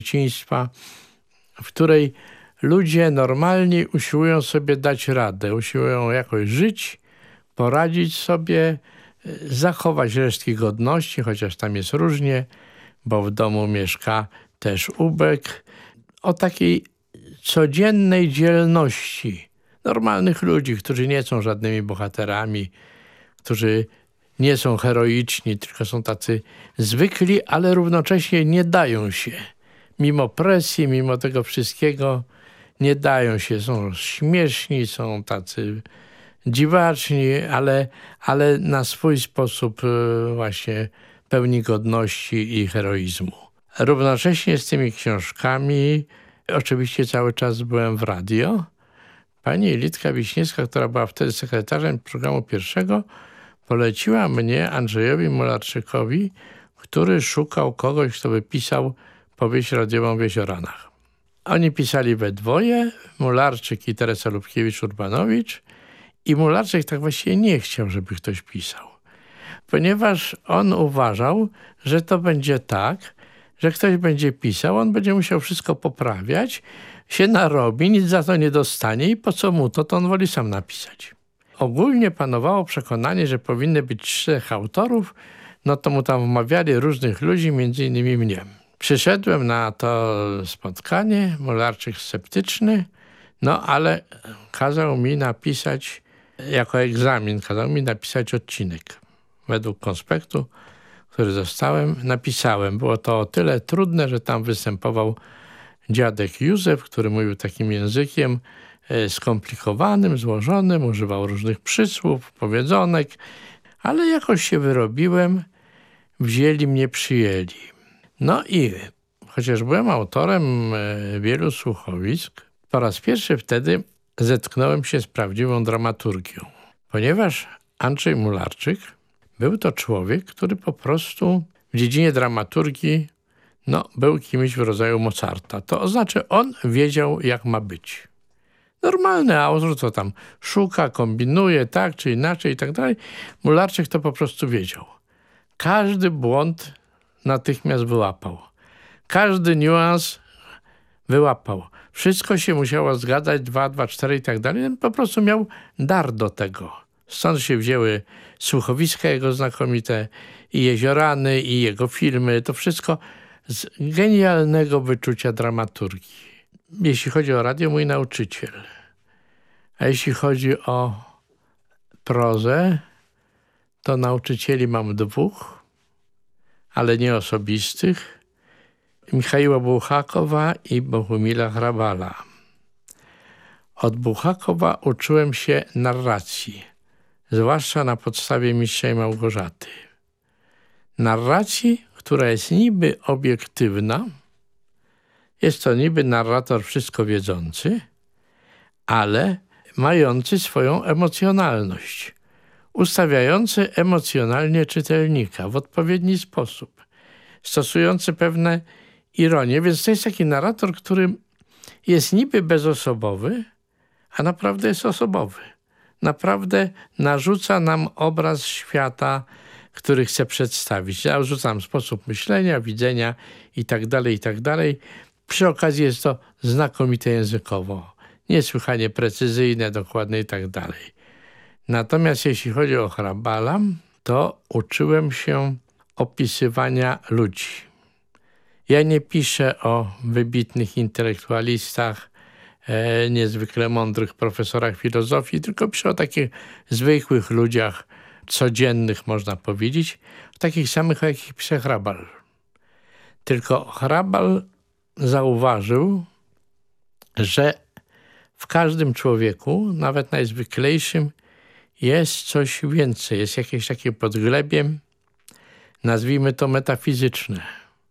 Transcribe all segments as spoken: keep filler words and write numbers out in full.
dzieciństwa, w której ludzie normalnie usiłują sobie dać radę, usiłują jakoś żyć, poradzić sobie, zachować resztki godności, chociaż tam jest różnie, bo w domu mieszka też ubek. O takiej codziennej dzielności normalnych ludzi, którzy nie są żadnymi bohaterami, którzy nie są heroiczni, tylko są tacy zwykli, ale równocześnie nie dają się. Mimo presji, mimo tego wszystkiego nie dają się. Są śmieszni, są tacy dziwaczni, ale, ale na swój sposób właśnie pełni godności i heroizmu. Równocześnie z tymi książkami oczywiście cały czas byłem w radio. Pani Litka Wiśniewska, która była wtedy sekretarzem programu pierwszego, poleciła mnie Andrzejowi Mularczykowi, który szukał kogoś, kto by pisał powieść radiową w Jezioranach. Oni pisali we dwoje, Mularczyk i Teresa Lubkiewicz-Urbanowicz, i Mularczyk tak właściwie nie chciał, żeby ktoś pisał, ponieważ on uważał, że to będzie tak, że ktoś będzie pisał, on będzie musiał wszystko poprawiać, się narobi, nic za to nie dostanie i po co mu to, to on woli sam napisać. Ogólnie panowało przekonanie, że powinny być trzech autorów, no to mu tam wmawiali różnych ludzi, między innymi mnie. Przyszedłem na to spotkanie, Mularczyk sceptyczny, no ale kazał mi napisać, jako egzamin, kazał mi napisać odcinek. Według konspektu, który dostałem, napisałem. Było to o tyle trudne, że tam występował dziadek Józef, który mówił takim językiem skomplikowanym, złożonym, używał różnych przysłów, powiedzonek, ale jakoś się wyrobiłem, wzięli mnie, przyjęli. No i chociaż byłem autorem wielu słuchowisk, po raz pierwszy wtedy zetknąłem się z prawdziwą dramaturgią, ponieważ Andrzej Mularczyk był to człowiek, który po prostu w dziedzinie dramaturgii no, był kimś w rodzaju Mozarta. To znaczy on wiedział, jak ma być. Normalny autor, co tam szuka, kombinuje, tak czy inaczej i tak dalej. Mularczyk to po prostu wiedział. Każdy błąd natychmiast wyłapał. Każdy niuans wyłapał. Wszystko się musiało zgadzać, dwa, dwa, cztery i tak dalej. On po prostu miał dar do tego. Stąd się wzięły słuchowiska jego znakomite i Jeziorany, i jego filmy. To wszystko z genialnego wyczucia dramaturgii. Jeśli chodzi o radio, mój nauczyciel. A jeśli chodzi o prozę, to nauczycieli mam dwóch, ale nie osobistych. Michaiła Buchakowa i Bohumila Hrabala. Od Buchakowa uczyłem się narracji, zwłaszcza na podstawie Mistrza i Małgorzaty. Narracji, która jest niby obiektywna, jest to niby narrator wszystko wiedzący, ale mający swoją emocjonalność, ustawiający emocjonalnie czytelnika w odpowiedni sposób, stosujący pewne ironie. Więc to jest taki narrator, który jest niby bezosobowy, a naprawdę jest osobowy. Naprawdę narzuca nam obraz świata, który chce przedstawić. Narzucam sposób myślenia, widzenia i tak dalej, i tak dalej. Przy okazji jest to znakomite językowo, niesłychanie precyzyjne, dokładne i tak dalej. Natomiast jeśli chodzi o Hrabala, to uczyłem się opisywania ludzi. Ja nie piszę o wybitnych intelektualistach, e, niezwykle mądrych profesorach filozofii, tylko piszę o takich zwykłych ludziach, codziennych można powiedzieć, takich samych, o jakich pisze Hrabal. Tylko Hrabal zauważył, że w każdym człowieku, nawet najzwyklejszym, jest coś więcej, jest jakieś takie podglebie, nazwijmy to metafizyczne.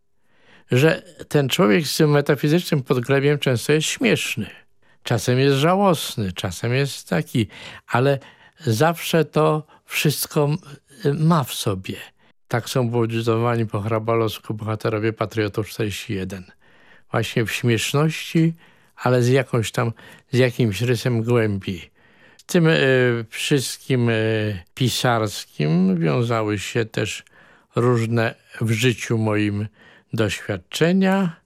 Że ten człowiek z tym metafizycznym podglebiem często jest śmieszny, czasem jest żałosny, czasem jest taki, ale zawsze to wszystko ma w sobie. Tak są budowani po hrabalowsku bohaterowie Patriotów czterdzieści jeden. Właśnie w śmieszności, ale z jakąś tam, z jakimś rysem głębi. W tym y, wszystkim y, pisarskim wiązały się też różne w życiu moim doświadczenia.